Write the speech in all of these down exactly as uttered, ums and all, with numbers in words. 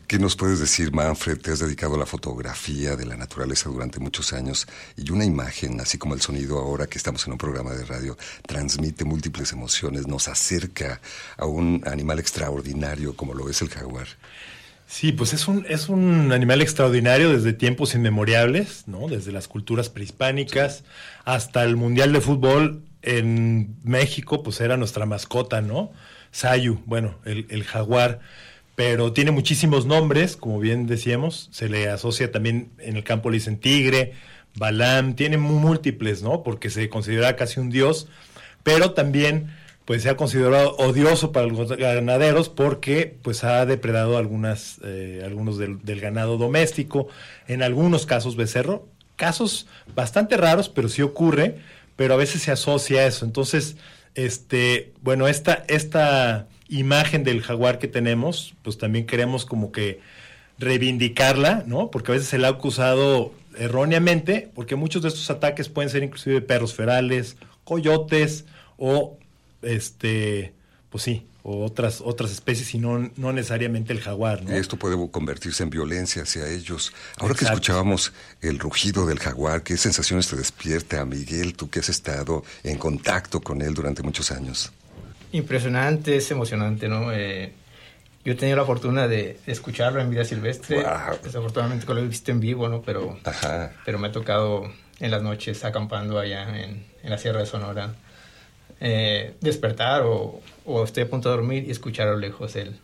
¿Qué nos puedes decir, Manfred? Te has dedicado a la fotografía de la naturaleza durante muchos años y una imagen, así como el sonido ahora que estamos en un programa de radio, transmite múltiples emociones, nos acerca a un animal extraordinario como lo es el jaguar. Sí, pues es un, es un animal extraordinario desde tiempos inmemoriales, ¿no? Desde las culturas prehispánicas hasta el Mundial de Fútbol en México, pues era nuestra mascota, ¿no? Sayu, bueno, el, el jaguar. Pero tiene muchísimos nombres, como bien decíamos, se le asocia también en el campo, le dicen tigre, Balaam, tiene múltiples, ¿no? Porque se considera casi un dios, pero también pues se ha considerado odioso para los ganaderos porque pues ha depredado algunas, eh, algunos del, del ganado doméstico, en algunos casos becerro, casos bastante raros, pero sí ocurre, pero a veces se asocia a eso. Entonces, este, bueno, esta, esta imagen del jaguar que tenemos, pues también queremos como que reivindicarla, ¿no? Porque a veces se la ha acusado erróneamente, porque muchos de estos ataques pueden ser inclusive perros ferales, coyotes o este, pues sí, o otras otras especies y no, no necesariamente el jaguar, ¿no? Esto puede convertirse en violencia hacia ellos. Ahora Exacto. que escuchábamos el rugido del jaguar, ¿qué sensaciones te despierta, Miguel, tú que has estado en contacto con él durante muchos años? Impresionante, es emocionante, ¿no? Eh, yo he tenido la fortuna de escucharlo en vida silvestre. Wow. Desafortunadamente lo he visto en vivo, ¿no? Pero, pero me ha tocado en las noches acampando allá en, en la Sierra de Sonora. Eh, despertar o, o estoy a punto de dormir y escuchar a lo lejos el,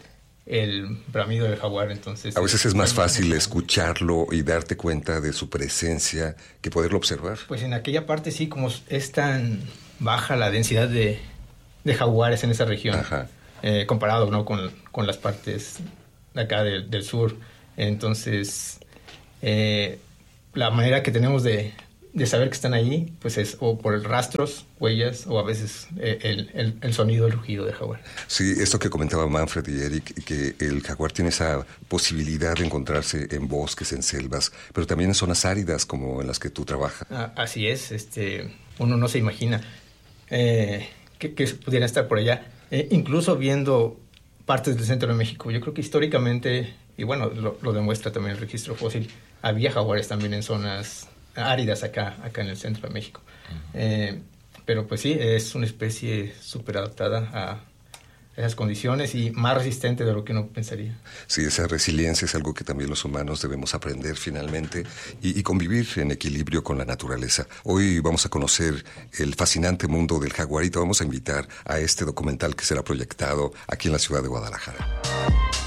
el bramido del jaguar. Entonces, a veces es más fácil escucharlo y darte cuenta de su presencia que poderlo observar. Pues en aquella parte sí, como es tan baja la densidad de, de jaguares en esa región, eh, comparado, ¿no? con, con las partes de acá del, del sur. Entonces eh, la manera que tenemos de de saber que están ahí, pues es o por rastros, huellas, o a veces eh, el, el, el sonido, el rugido del jaguar. Sí, esto que comentaba Manfred y Eric, que el jaguar tiene esa posibilidad de encontrarse en bosques, en selvas, pero también en zonas áridas como en las que tú trabajas. Ah, así es, este, uno no se imagina eh, que, que pudieran estar por allá, eh, incluso viendo partes del centro de México. Yo creo que históricamente, y bueno, lo, lo demuestra también el registro fósil, había jaguares también en zonas áridas acá, acá en el centro de México. Uh-huh. Eh, pero pues sí, es una especie súper adaptada a esas condiciones y más resistente de lo que uno pensaría. Sí, esa resiliencia es algo que también los humanos debemos aprender finalmente y, y convivir en equilibrio con la naturaleza. Hoy vamos a conocer el fascinante mundo del jaguar y te vamos a invitar a este documental que será proyectado aquí en la ciudad de Guadalajara.